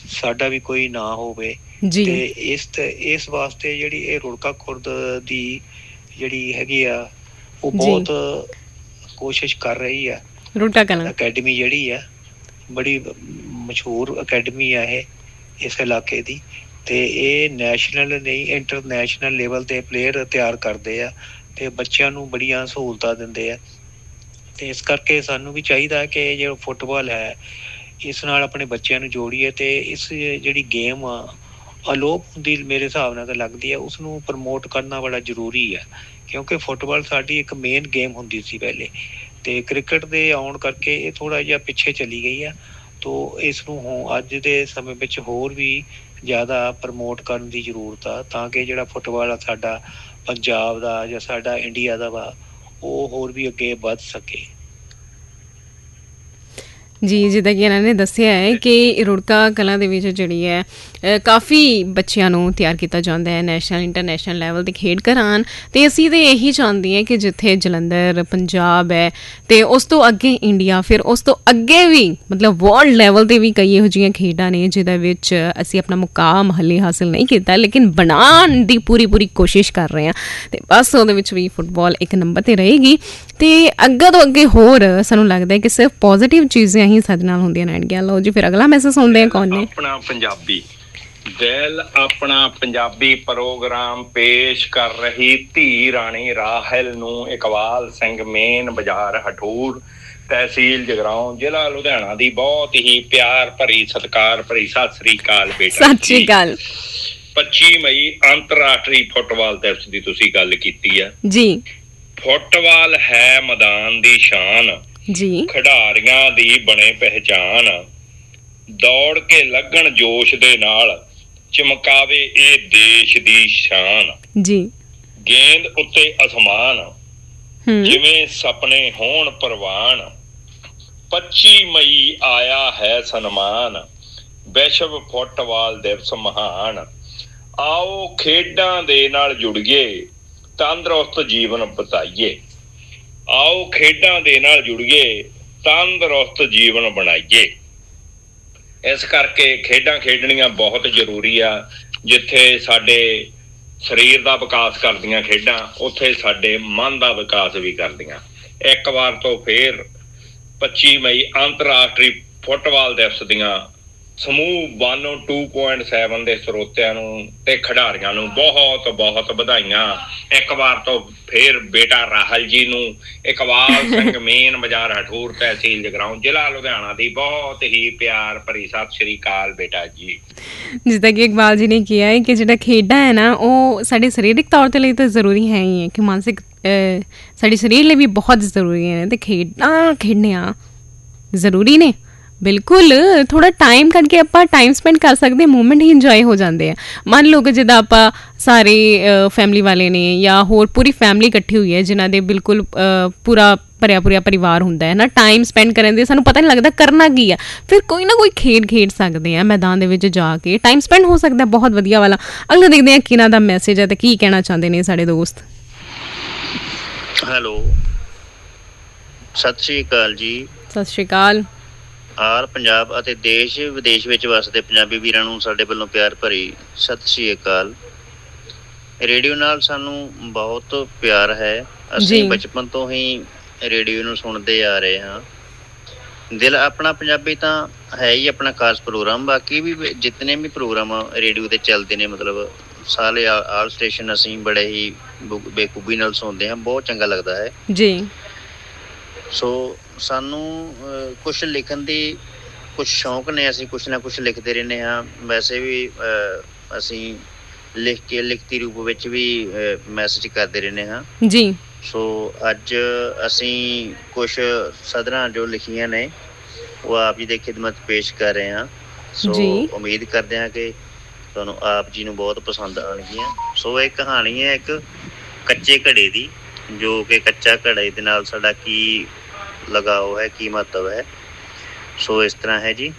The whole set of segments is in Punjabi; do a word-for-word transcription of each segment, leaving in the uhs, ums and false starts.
ਸਾਡਾ ਵੀ ਕੋਈ ਨਾ ਹੋਵੇ। ਜੀ ਤੇ ਇਸ ਤੇ ਇਸ ਵਾਸਤੇ ਜਿਹੜੀ ਇਹ ਰੁੜਕਾ ਖੁਰਦ ਦੀ ਜਿਹੜੀ ਹੈਗੀ ਆ ਉਹ ਜੀ ਬਹੁਤ ਕੋਸ਼ਿਸ਼ ਕਰ ਰਹੀ ਆ। ਰੁੜਕਾ ਕਲਾਂ ਅਕੈਡਮੀ ਜਿਹੜੀ ਆ ਬੜੀ ਮਸ਼ਹੂਰ ਅਕੈਡਮੀ ਆ ਇਹ ਇਸ ਇਲਾਕੇ ਦੀ, ਤੇ ਇਹ ਨੈਸ਼ਨਲ ਨਹੀਂ ਇੰਟਰਨੈਸ਼ਨਲ ਲੈਵਲ ਤੇ ਪਲੇਅਰ ਤਿਆਰ ਕਰਦੇ ਆ ਤੇ ਬੱਚਿਆਂ ਨੂੰ ਬੜੀਆਂ ਸਹੂਲਤਾਂ ਦਿੰਦੇ ਆ। ਤੇ ਇਸ ਕਰਕੇ ਸਾਨੂੰ ਵੀ ਚਾਹੀਦਾ ਕਿ ਜਿਹੜਾ ਫੁੱਟਬਾਲ ਹੈ ਇਸ ਨਾਲ ਆਪਣੇ ਬੱਚਿਆਂ ਨੂੰ ਜੋੜੀਏ ਤੇ ਇਸ ਜਿਹੜੀ ਗੇਮ ਆ ਅਲੋਪ ਹੁੰਦੀ ਮੇਰੇ ਹਿਸਾਬ ਨਾਲ ਤਾਂ ਲੱਗਦੀ ਹੈ, ਉਸਨੂੰ ਪ੍ਰਮੋਟ ਕਰਨਾ ਬੜਾ ਜ਼ਰੂਰੀ ਹੈ ਕਿਉਂਕਿ ਫੁੱਟਬਾਲ ਸਾਡੀ ਇੱਕ ਮੇਨ ਗੇਮ ਹੁੰਦੀ ਸੀ ਪਹਿਲੇ, ਤੇ ਕ੍ਰਿਕਟ ਦੇ ਆਉਣ ਕਰਕੇ ਇਹ ਥੋੜ੍ਹਾ ਜਿਹਾ ਪਿੱਛੇ ਚਲੀ ਗਈ ਆ। ਤੋ ਇਸ ਨੂੰ ਹੋ ਅੱਜ ਦੇ ਸਮੇਂ ਵਿੱਚ ਹੋਰ ਵੀ ਜ਼ਿਆਦਾ ਪ੍ਰਮੋਟ ਕਰਨ ਦੀ ਜ਼ਰੂਰਤ ਆ ਤਾਂ ਕਿ ਜਿਹੜਾ ਫੁੱਟਬਾਲ ਆ ਸਾਡਾ ਪੰਜਾਬ ਦਾ ਜਾਂ ਸਾਡਾ ਇੰਡੀਆ ਦਾ ਵਾ ਉਹ ਹੋਰ ਵੀ ਅੱਗੇ ਵੱਧ ਸਕੇ। ਜੀ ਜਿੱਦਾਂ ਕਿ ਇਹਨਾਂ ਨੇ ਦੱਸਿਆ ਹੈ ਕਿ ਰੁੜਕਾ ਕਲਾਂ ਦੇ ਵਿੱਚ ਜਿਹੜੀ ਹੈ ਕਾਫੀ ਬੱਚਿਆਂ ਨੂੰ ਤਿਆਰ ਕੀਤਾ ਜਾਂਦਾ ਹੈ ਨੈਸ਼ਨਲ ਇੰਟਰਨੈਸ਼ਨਲ ਲੈਵਲ 'ਤੇ ਖੇਡ ਕਰ ਆਉਣ, ਅਤੇ ਅਸੀਂ ਤਾਂ ਇਹੀ ਚਾਹੁੰਦੇ ਹਾਂ ਕਿ ਜਿੱਥੇ ਜਲੰਧਰ ਪੰਜਾਬ ਹੈ ਅਤੇ ਉਸ ਤੋਂ ਅੱਗੇ ਇੰਡੀਆ, ਫਿਰ ਉਸ ਤੋਂ ਅੱਗੇ ਵੀ ਮਤਲਬ ਵਰਲਡ ਲੈਵਲ 'ਤੇ ਵੀ ਕਈ ਇਹੋ ਜਿਹੀਆਂ ਖੇਡਾਂ ਨੇ ਜਿਹਦੇ ਵਿੱਚ ਅਸੀਂ ਆਪਣਾ ਮੁਕਾਮ ਹਾਲੇ ਹਾਸਿਲ ਨਹੀਂ ਕੀਤਾ ਲੇਕਿਨ ਬਣਾਉਣ ਦੀ ਪੂਰੀ ਪੂਰੀ ਕੋਸ਼ਿਸ਼ ਕਰ ਰਹੇ ਹਾਂ, ਅਤੇ ਬਸ ਉਹਦੇ ਵਿੱਚ ਵੀ ਫੁੱਟਬਾਲ ਇੱਕ ਨੰਬਰ 'ਤੇ ਰਹੇਗੀ। ਅਤੇ ਅੱਗੇ ਤੋਂ ਅੱਗੇ ਹੋਰ ਸਾਨੂੰ ਲੱਗਦਾ ਹੈ ਕਿ ਸਿਰਫ ਪੋਜ਼ੀਟਿਵ ਚੀਜ਼ਾਂ ਹੀ ਸਾਡੇ ਨਾਲ ਹੁੰਦੀਆਂ ਰਹਿਣਗੀਆਂ। ਲਓ ਜੀ ਫਿਰ ਅਗਲਾ ਮੈਸੇਜ ਸੁਣਦੇ ਹਾਂ। ਕੌਣ ਨੇ? ਆਪਣਾ ਪੰਜਾਬੀ ਦਿਲ ਆਪਣਾ ਪੰਜਾਬੀ ਪ੍ਰੋਗਰਾਮ ਪੇਸ਼ ਕਰ ਰਹੀ ਧੀ ਰਾਣੀ ਰਾਹਲ ਨੂੰ ਇਕਬਾਲ ਸਿੰਘ ਮੇਨ ਬਾਜ਼ਾਰ ਹਠੂਰ ਤਹਿਸੀਲ ਜਗਰਾਉਂ ਜ਼ਿਲ੍ਹਾ ਲੁਧਿਆਣਾ ਦੀ ਬਹੁਤ ਹੀ ਪਿਆਰ ਭਰੀ ਸਤਿਕਾਰ ਭਰੀ ਸਤਿ ਸ੍ਰੀ ਅਕਾਲ ਬੇਟਾ। ਸਤਿ ਸ੍ਰੀ ਅਕਾਲ। ਪੱਚੀ ਮਈ ਅੰਤਰਰਾਸ਼ਟਰੀ ਫੁੱਟਬਾਲ ਦਿਵਸ ਦੀ ਤੁਸੀਂ ਗੱਲ ਕੀਤੀ ਆ ਜੀ। ਫੁੱਟਬਾਲ ਹੈ ਮੈਦਾਨ ਦੀ ਸ਼ਾਨ ਜੀ, ਖਿਡਾਰੀਆਂ ਦੀ ਬਣੇ ਪਹਿਚਾਨ, ਦੌੜ ਕੇ ਲੱਗਣ ਜੋਸ਼ ਦੇ ਨਾਲ ਚਮਕਾਵੇ ਇਹ ਦੇਸ਼ ਦੀ ਸ਼ਾਨ, ਜੀ ਗੇਂਦ ਉੱਤੇ ਅਸਮਾਨ ਜਿਵੇਂ ਸੁਪਨੇ ਹੋਣ ਪ੍ਰਵਾਨ, ਪੱਚੀ ਮਈ ਆਇਆ ਹੈ ਸਨਮਾਨ, ਵਿਸ਼ਵ ਫੁੱਟਬਾਲ ਦਿਵਸ ਮਹਾਨ, ਆਓ ਖੇਡਾਂ ਦੇ ਨਾਲ ਜੁੜੀਏ ਤੰਦਰੁਸਤ ਜੀਵਨ ਬਿਤਾਈਏ, ਆਓ ਖੇਡਾਂ ਦੇ ਨਾਲ ਜੁੜੀਏ ਤੰਦਰੁਸਤ ਜੀਵਨ ਬਣਾਈਏ। ਇਸ ਕਰਕੇ ਖੇਡਾਂ ਖੇਡਣੀਆਂ ਬਹੁਤ ਜ਼ਰੂਰੀ ਆ। ਜਿੱਥੇ ਸਾਡੇ ਸਰੀਰ ਦਾ ਵਿਕਾਸ ਕਰਦੀਆਂ ਖੇਡਾਂ ਉੱਥੇ ਸਾਡੇ ਮਨ ਦਾ ਵਿਕਾਸ ਵੀ ਕਰਦੀਆਂ। ਇੱਕ ਵਾਰ ਤੋਂ ਫੇਰ ਪੱਚੀ ਮਈ ਅੰਤਰਰਾਸ਼ਟਰੀ ਫੁੱਟਬਾਲ ਦਿਵਸ ਦੀਆਂ ਸਮੂਹ ਬਾਨੋ ਟੂ ਪੁਆਇੰਟ ਸੈਵਨ ਦੇ ਸਰੋਤਿਆਂ ਨੂੰ ਤੇ ਖਿਡਾਰੀਆਂ ਨੂੰ ਬਹੁਤ ਬਹੁਤ ਵਧਾਈਆਂ। ਇੱਕ ਵਾਰ ਤੋਂ ਫੇਰ ਬੇਟਾ ਰਾਹਲ ਜੀ ਨੂੰ ਇਕਬਾਲ ਸਿੰਘ ਮੇਨ ਬਾਜ਼ਾਰ ਹਠੂਰ ਤਹਿਸੀਲ ਜਗਰਾਉਂ ਜ਼ਿਲ੍ਹਾ ਲੁਧਿਆਣਾ ਦੀ ਬਹੁਤ ਹੀ ਪਿਆਰ ਭਰੀ ਸਤਿ ਸ਼੍ਰੀ ਅਕਾਲ ਬੇਟਾ ਜੀ। ਜਿੱਦਾਂ ਕਿ ਇਕਬਾਲ ਜੀ ਨੇ ਕਿਹਾ ਹੈ ਕਿ ਜਿਹੜਾ ਖੇਡਾਂ ਹੈ ਨਾ ਉਹ ਸਾਡੇ ਸਰੀਰਕ ਤੌਰ 'ਤੇ ਲਈ ਤਾਂ ਜ਼ਰੂਰੀ ਹੈ ਹੀ ਹੈ ਕਿ ਮਾਨਸਿਕ ਸਾਡੇ ਸਰੀਰ ਲਈ ਵੀ ਬਹੁਤ ਜ਼ਰੂਰੀ ਨੇ, ਅਤੇ ਖੇਡਾਂ ਖੇਡਣੀਆਂ ਜ਼ਰੂਰੀ ਨੇ ਬਿਲਕੁਲ। ਥੋੜ੍ਹਾ ਟਾਈਮ ਕੱਢ ਕੇ ਆਪਾਂ ਟਾਈਮ ਸਪੈਂਡ ਕਰ ਸਕਦੇ, ਮੂਮੈਂਟ ਹੀ ਇੰਜੋਏ ਹੋ ਜਾਂਦੇ ਆ। ਮੰਨ ਲਓ ਕਿ ਜਿੱਦਾਂ ਆਪਾਂ ਸਾਰੇ ਫੈਮਿਲੀ ਵਾਲੇ ਨੇ ਜਾਂ ਹੋਰ ਪੂਰੀ ਫੈਮਿਲੀ ਇਕੱਠੀ ਹੋਈ ਹੈ ਜਿਨ੍ਹਾਂ ਦੇ ਬਿਲਕੁਲ ਪੂਰਾ ਭਰਿਆ ਭਰਿਆ ਪਰਿਵਾਰ ਹੁੰਦਾ ਹੈ ਨਾ, ਟਾਈਮ ਸਪੈਂਡ ਕਰਨ ਦੇ ਸਾਨੂੰ ਪਤਾ ਨਹੀਂ ਲੱਗਦਾ ਕਰਨਾ ਕੀ ਆ, ਫਿਰ ਕੋਈ ਨਾ ਕੋਈ ਖੇਡ ਖੇਡ ਸਕਦੇ ਆ ਮੈਦਾਨ ਦੇ ਵਿੱਚ ਜਾ ਕੇ, ਟਾਈਮ ਸਪੈਂਡ ਹੋ ਸਕਦਾ ਬਹੁਤ ਵਧੀਆ ਵਾਲਾ। ਅਗਲੇ ਦੇਖਦੇ ਹਾਂ ਕਿਹਨਾਂ ਦਾ ਮੈਸੇਜ ਹੈ ਅਤੇ ਕੀ ਕਹਿਣਾ ਚਾਹੁੰਦੇ ਨੇ ਸਾਡੇ ਦੋਸਤ। ਹੈਲੋ, ਸਤਿ ਸ਼੍ਰੀ ਅਕਾਲ ਜੀ। ਸਤਿ ਸ਼੍ਰੀ ਅਕਾਲ। ਆਲ ਪੰਜਾਬ ਅਤੇ ਦੇਸ਼ ਵਿਦੇਸ਼ ਵਿੱਚ ਵਸਦੇ ਪੰਜਾਬੀ ਵੀਰਾਂ ਨੂੰ ਸਾਡੇ ਵੱਲੋਂ ਪਿਆਰ ਭਰੀ ਸਤਿ ਸ਼੍ਰੀ ਅਕਾਲ। ਰੇਡੀਓ ਨਾਲ ਸਾਨੂੰ ਬਹੁਤ ਪਿਆਰ ਹੈ। ਅਸੀਂ ਬਚਪਨ ਤੋਂ ਹੀ ਰੇਡੀਓ ਨੂੰ ਸੁਣਦੇ ਆ ਰਹੇ ਹਾਂ। ਦਿਲ ਆਪਣਾ ਪੰਜਾਬੀ ਤਾਂ ਹੈ ਹੀ ਆਪਣਾ ਖਾਸ ਪ੍ਰੋਗਰਾਮ, ਬਾਕੀ ਵੀ ਜਿਤਨੇ ਵੀ ਪ੍ਰੋਗਰਾਮ ਰੇਡੀਓ 'ਤੇ ਚੱਲਦੇ ਨੇ ਮਤਲਬ ਸਾਰੇ ਆਲ ਸਟੇਸ਼ਨ ਅਸੀਂ ਬੜੇ ਹੀ ਬੇਖੂਬੀ ਨਾਲ ਸੁਣਦੇ ਹਾਂ, ਬਹੁਤ ਚੰਗਾ ਲੱਗਦਾ ਹੈ ਜੀ। ਸੋ ਸਾਨੂੰ ਕੁਛ ਲਿਖਣ ਦੀ ਕੁਛ ਸ਼ੌਂਕ ਨੇ, ਅਸੀਂ ਕੁਛ ਨਾ ਕੁਛ ਲਿਖਦੇ ਰਹਿੰਦੇ ਹਾਂ। ਵੈਸੇ ਵੀ ਅਸੀਂ ਲਿਖ ਕੇ ਲਿਖਤੀ ਰੂਪ ਵਿੱਚ ਵੀ ਮੈਸੇਜ ਕਰਦੇ ਰਹਿੰਦੇ ਹਾਂ ਜੀ। ਸੋ ਅੱਜ ਅਸੀਂ ਕੁਛ ਸਦਰਾਂ ਜੋ ਲਿਖੀਆਂ ਨੇ ਉਹ ਆਪ ਜੀ ਦੇ ਖਿਦਮਤ ਪੇਸ਼ ਕਰ ਰਹੇ ਹਾਂ। ਸੋ ਉਮੀਦ ਕਰਦੇ ਹਾਂ ਕਿ ਤੁਹਾਨੂੰ ਆਪ ਜੀ ਨੂੰ ਬਹੁਤ ਪਸੰਦ ਆਉਣਗੀਆਂ। ਸੋ ਇਹ ਕਹਾਣੀ ਹੈ ਇੱਕ ਕੱਚੇ ਘੜੇ ਦੀ, ਜੋ ਕਿ ਕੱਚਾ ਘੜੇ ਦੇ ਨਾਲ ਸਾਡਾ ਕੀ ਲਗਾਓ ਹੈ, ਕੀ ਮਹੱਤਵ ਹੈ। ਸੋ ਇਸ ਤਰ੍ਹਾਂ ਹੈ ਜੀ।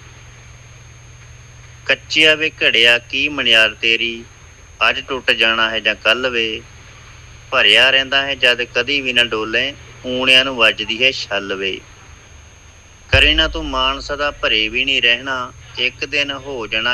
ਕੱਚਿਆ ਵੇ ਘੜਿਆ ਕੀ ਮਨਿਆਰ ਤੇਰੀ, ਅੱਜ ਟੁੱਟ ਜਾਣਾ ਹੈ ਜਾਂ ਕੱਲ੍ਹ ਵੇ, ਭਰਿਆ ਰਹਿੰਦਾ ਹੈ ਜਦ ਕਦੀ ਵੀ ਨਾ ਡੋਲੇ, ਊਣਿਆਂ ਨੂੰ ਵੱਜਦੀ ਹੈ ਛੱਲ ਵੇ, ਕਰੇ ਨਾ ਤੂੰ ਮਾਣ ਸਦਾ ਭਰੇ ਵੀ ਨਹੀਂ ਰਹਿਣਾ, ਇੱਕ ਦਿਨ ਹੋ ਜਾਣਾ